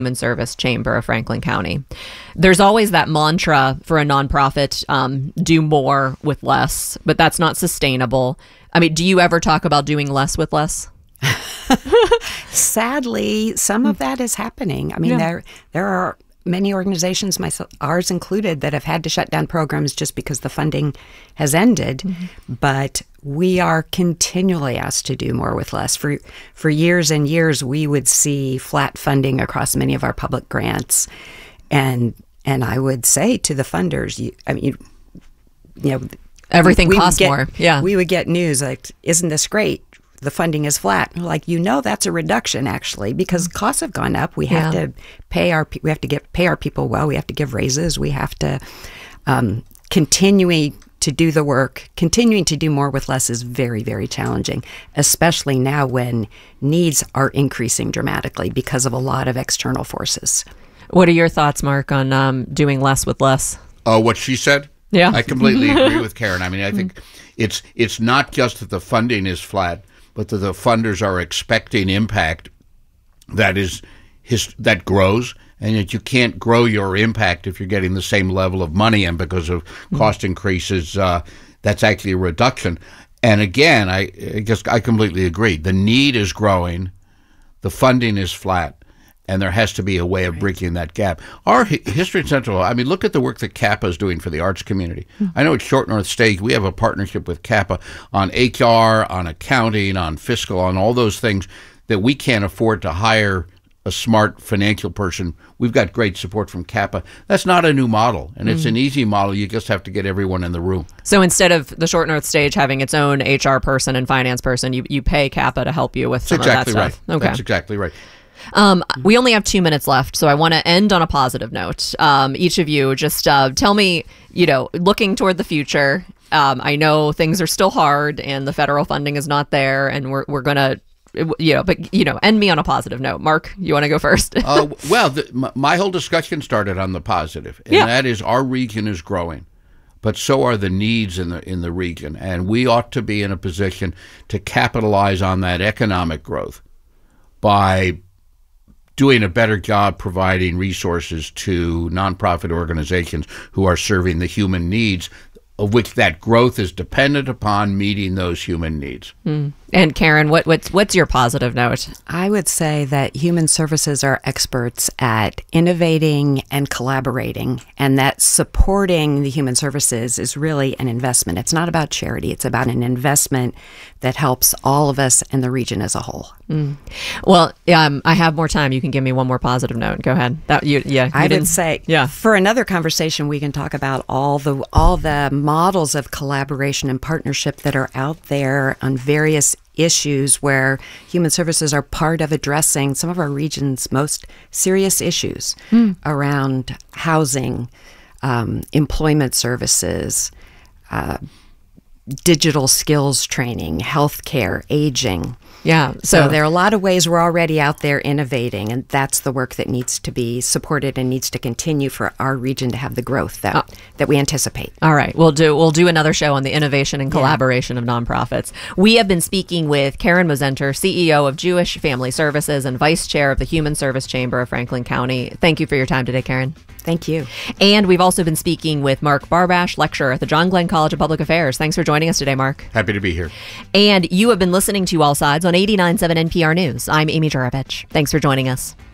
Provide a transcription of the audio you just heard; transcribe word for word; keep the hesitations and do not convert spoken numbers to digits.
Human Service Chamber of Franklin County. There's always that mantra for a nonprofit, um, do more with less, but that's not sustainable. I mean, do you ever talk about doing less with less? Sadly, some of that is happening. I mean, yeah. there there are many organizations, myself, ours included, that have had to shut down programs just because the funding has ended. Mm-hmm. But we are continually asked to do more with less. For for years and years, we would see flat funding across many of our public grants, and and I would say to the funders, you, I mean, you, you know, everything we, we costs get, more. Yeah, we would get news like, "Isn't this great? The funding is flat." Like, you know, that's a reduction actually, because costs have gone up. We have yeah. to pay our we have to get pay our people well. We have to give raises. We have to um, continuing to do the work. Continuing to do more with less is very, very challenging, especially now when needs are increasing dramatically because of a lot of external forces. What are your thoughts, Mark, on um, doing less with less? Uh, what she said? Yeah, I completely agree with Karen. I mean, I think it's it's not just that the funding is flat, but that the funders are expecting impact that is his, that grows, and that you can't grow your impact if you're getting the same level of money, and because of cost increases, uh, that's actually a reduction. And again, I, I guess I completely agree. The need is growing, the funding is flat, and there has to be a way of bridging that gap. Our History Central, I mean, look at the work that CAPA is doing for the arts community. Mm-hmm. I know at Short North State, we have a partnership with CAPA on H R, on accounting, on fiscal, on all those things that we can't afford to hire a smart financial person. We've got great support from CAPA. That's not a new model, and it's mm-hmm. an easy model. You just have to get everyone in the room. So instead of the Short North Stage having its own H R person and finance person, you, you pay CAPA to help you with some That's exactly of that right. stuff. Okay. That's exactly right. Um, we only have two minutes left, so I want to end on a positive note. Um, each of you just uh, tell me, you know, looking toward the future, um, I know things are still hard and the federal funding is not there, and we're we're going to, you know, but, you know, end me on a positive note. Mark, you want to go first? uh, well, the, my, my whole discussion started on the positive, and yeah. that is our region is growing, but so are the needs in the in the region, and we ought to be in a position to capitalize on that economic growth by doing a better job providing resources to nonprofit organizations who are serving the human needs, of which that growth is dependent upon meeting those human needs. Mm. And Karen, what, what's what's your positive note? I would say that human services are experts at innovating and collaborating, and that supporting the human services is really an investment. It's not about charity. It's about an investment that helps all of us in the region as a whole. Mm. Well, um, I have more time. You can give me one more positive note. Go ahead. That you, yeah. You I didn't, would say, yeah. for another conversation, we can talk about all the all the models of collaboration and partnership that are out there on various issues where human services are part of addressing some of our region's most serious issues mm. around housing, um, employment services, uh, digital skills training, healthcare, aging. Yeah. So, so there are a lot of ways we're already out there innovating, and that's the work that needs to be supported and needs to continue for our region to have the growth that oh. that we anticipate. All right. We'll do we'll do another show on the innovation and collaboration yeah. of nonprofits. We have been speaking with Karen Mosenter, C E O of Jewish Family Services and Vice Chair of the Human Service Chamber of Franklin County. Thank you for your time today, Karen. Thank you. And we've also been speaking with Mark Barbash, lecturer at the John Glenn College of Public Affairs. Thanks for joining us today, Mark. Happy to be here. And you have been listening to All Sides on eighty-nine point seven N P R News. I'm Amy Juravich. Thanks for joining us.